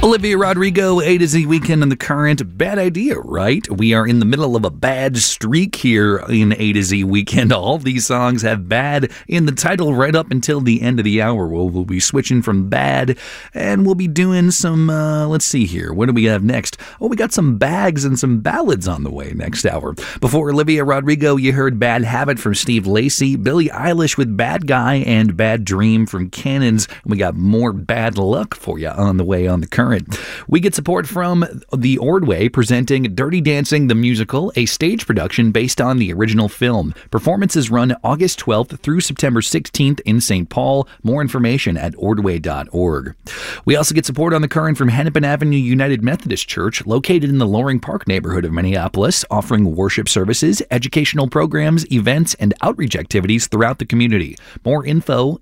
Olivia Rodrigo, A to Z Weekend on the Current. Bad idea, right? We are in the middle of a bad streak here in A to Z Weekend. All these songs have bad in the title right up until the end of the hour. We'll be switching from bad, and we'll be doing some, let's see here. What do we have next? Oh, we got some bags and some ballads on the way next hour. Before Olivia Rodrigo, you heard Bad Habit from Steve Lacy, Billie Eilish with Bad Guy, and Bad Dream from Cannons. We got more bad luck for you on the way on the Current. We get support from the Ordway presenting Dirty Dancing the Musical, a stage production based on the original film. Performances run August 12th through September 16th in St. Paul. More information at ordway.org. We also get support on the Current from Hennepin Avenue United Methodist Church, located in the Loring Park neighborhood of Minneapolis, offering worship services, educational programs, events, and outreach activities throughout the community. More info,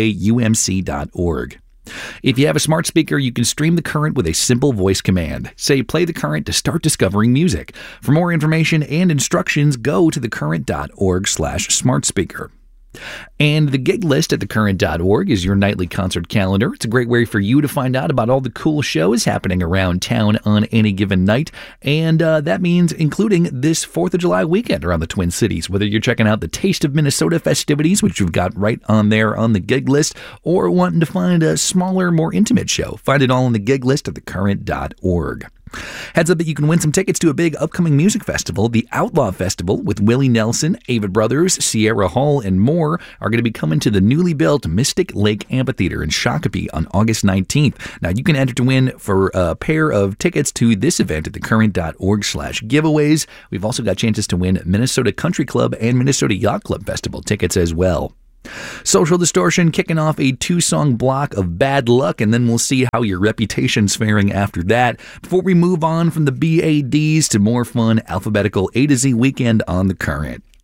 haumc.org. If you have a smart speaker, you can stream the Current with a simple voice command. Say, play the Current to start discovering music. For more information and instructions, go to thecurrent.org/smartspeaker. And the gig list at thecurrent.org is your nightly concert calendar. It's a great way for you to find out about all the cool shows happening around town on any given night. And that means including this 4th of July weekend around the Twin Cities, whether you're checking out the Taste of Minnesota festivities, which you've got right on there on the gig list, or wanting to find a smaller, more intimate show. Find it all on the gig list at thecurrent.org. Heads up that you can win some tickets to a big upcoming music festival. The Outlaw Festival with Willie Nelson, Avid Brothers, Sierra Hall, and more are going to be coming to the newly built Mystic Lake Amphitheater in Shakopee on August 19th. Now, you can enter to win for a pair of tickets to this event at thecurrent.org/giveaways. We've also got chances to win Minnesota Country Club and Minnesota Yacht Club Festival tickets as well. Social Distortion kicking off a 2-song block of bad luck, and then we'll see how your reputation's faring after that. Before we move on from the BADs to more fun alphabetical A to Z Weekend on the Current.